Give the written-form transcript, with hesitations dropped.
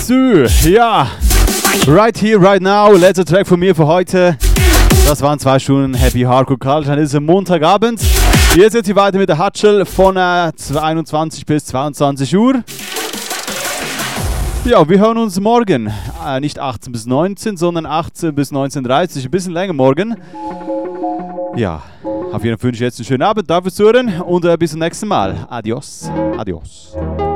So, ja. Right here, right now. Letzter Track von mir für heute. Das waren 2 Stunden Happy Hardcore Culture an diesem Montagabend. Jetzt geht es weiter mit der Hutchel von 21 bis 22 Uhr. Ja, wir hören uns morgen. Nicht 18 bis 19, sondern 18 bis 19.30 Uhr. Ein bisschen länger morgen. Ja, auf jeden Fall wünsche ich jetzt einen schönen Abend. Danke fürs Zuhören und bis zum nächsten Mal. Adios. Adios.